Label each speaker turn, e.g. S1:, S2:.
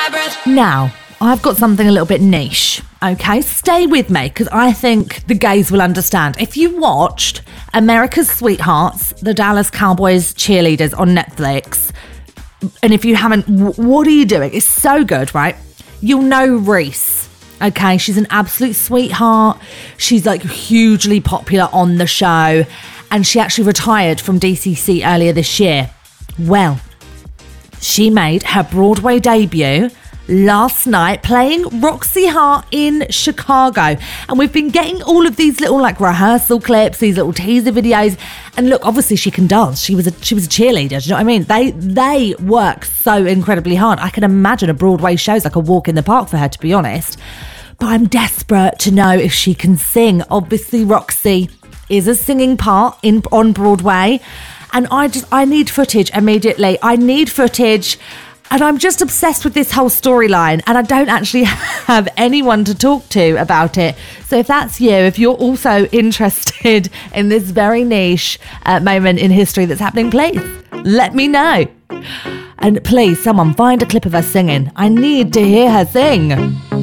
S1: Now, I've got something a little bit niche, okay? Stay with me, because I think the gays will understand. If you watched America's Sweethearts, the Dallas Cowboys cheerleaders on Netflix, and if you haven't, what are you doing? It's so good, right? You'll know Reese, okay? She's an absolute sweetheart. She's like hugely popular on the show, and she actually retired from DCC earlier this year. Well, she made her Broadway debut last night playing Roxy Hart in Chicago, and we've been getting all of these little like rehearsal clips, these little teaser videos, and look, obviously she can dance. She was a cheerleader. Do you know what I mean? They work so incredibly hard. I can imagine a Broadway show's like a walk in the park for her, to be honest. But I'm desperate to know if she can sing. Obviously, Roxy is a singing part on Broadway, and I need footage immediately. I need footage. And I'm just obsessed with this whole storyline, and I don't actually have anyone to talk to about it. So if that's you, if you're also interested in this very niche moment in history that's happening, please let me know. And please, someone find a clip of her singing. I need to hear her sing.